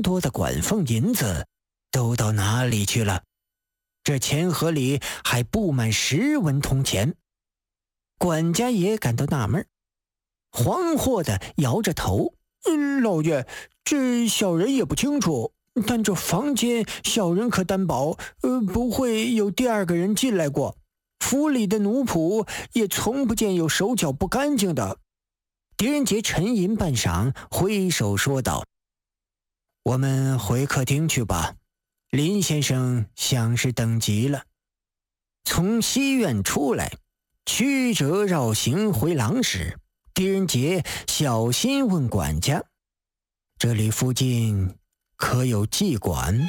多的管俸银子都到哪里去了？这钱盒里还布满10文铜钱。管家也感到纳闷，惶惑地摇着头：老爷，这小人也不清楚，但这房间小人可担保，不会有第二个人进来过。府里的奴仆也从不见有手脚不干净的。狄仁杰沉吟半晌，挥手说道：我们回客厅去吧，林先生想是等急了。从西院出来，曲折绕行回廊时，狄仁杰小心问管家：这里附近可有妓馆？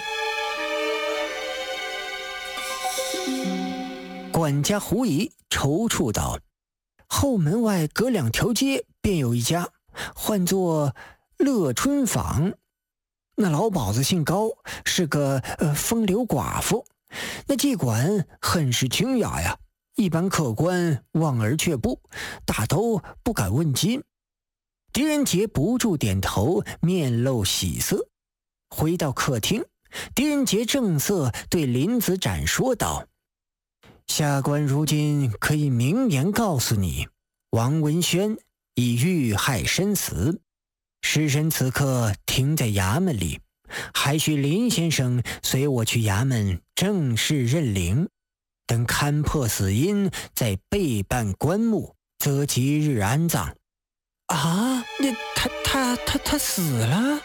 管家狐疑踌躇道：后门外隔2条街便有一家，唤作乐春坊。那老鸨子姓高，是个风流寡妇。那妓馆很是清雅呀，一般客官望而却步，大都不敢问津。狄仁杰不住点头，面露喜色。回到客厅，狄仁杰正色对林子展说道：下官如今可以明言告诉你，王文轩已遇害身死，尸身此刻停在衙门里，还需林先生随我去衙门正式认领，等勘破死因，再备办棺木，择吉日安葬。啊，他死了？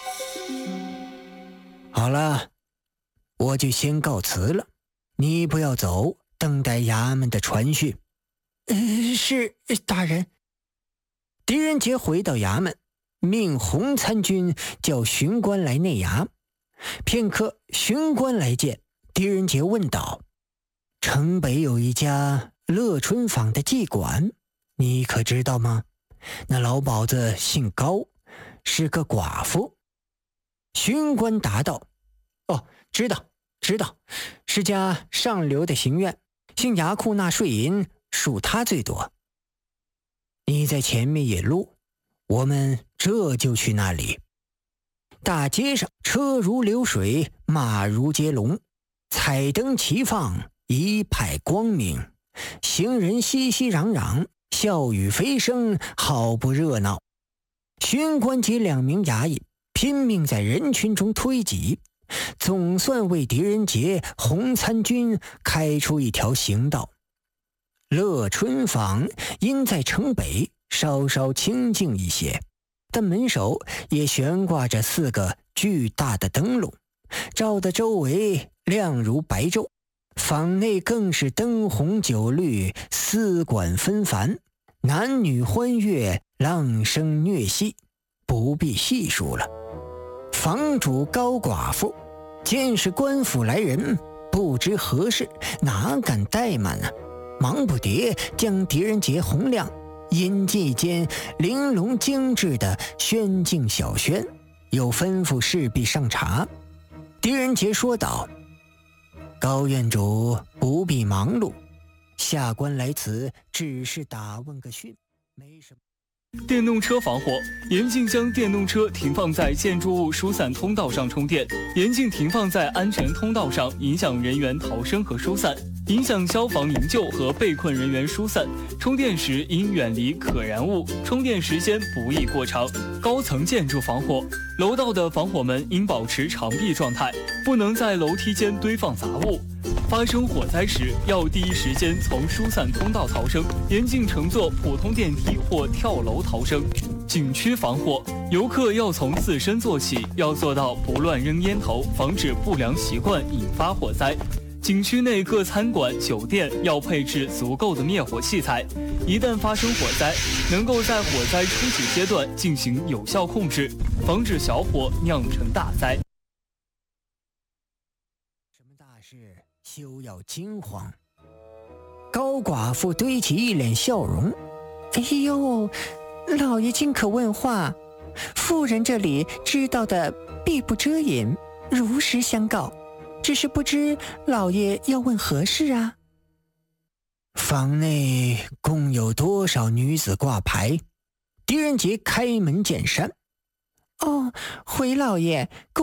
好了，我就先告辞了，你不要走，等待衙门的传讯。是大人。狄仁杰回到衙门，命洪参军叫巡官来内衙。片刻，巡官来见，狄仁杰问道：城北有一家乐春坊的妓馆，你可知道吗？那老鸨子姓高，是个寡妇。巡官答道：知道，是家上流的行院，姓衙库纳税银，属他最多。你在前面引路，我们这就去那里。大街上车如流水，马如接龙，彩灯齐放，一派光明，行人熙熙攘攘，笑语飞声，好不热闹。巡官及2名衙役拼命在人群中推挤，总算为狄仁杰、洪参军开出一条行道。乐春坊因在城北，稍稍清静一些，但门首也悬挂着4个巨大的灯笼，照得周围亮如白昼。坊内更是灯红酒绿，丝管纷繁，男女欢悦，浪声虐戏，不必细数了。房主高寡妇见是官府来人，不知何事，哪敢怠慢呢？忙不迭将狄仁杰、洪亮引进一间玲珑精致的轩静小轩，又吩咐侍婢上茶。狄仁杰说道：高院主不必忙碌，下官来此只是打问个讯，没什么。 电动车防火，严禁将电动车停放在建筑物疏散通道上充电，严禁停放在安全通道上，影响人员逃生和疏散，影响消防营救和被困人员疏散。充电时应远离可燃物，充电时间不宜过长。高层建筑防火，楼道的防火门应保持长闭状态，不能在楼梯间堆放杂物。发生火灾时，要第一时间从疏散通道逃生，严禁乘坐普通电梯或跳楼逃生。景区防火，游客要从自身做起，要做到不乱扔烟头，防止不良习惯引发火灾。景区内各餐馆、酒店要配置足够的灭火器材，一旦发生火灾，能够在火灾初级阶段进行有效控制，防止小火酿成大灾。 什么大事休要惊慌。高寡妇堆起一脸笑容：哎呦，老爷尽可问话，妇人这里知道的必不遮掩，如实相告，只是不知老爷要问何事啊？坊内共有多少女子挂牌？狄仁杰开门见山：回老爷，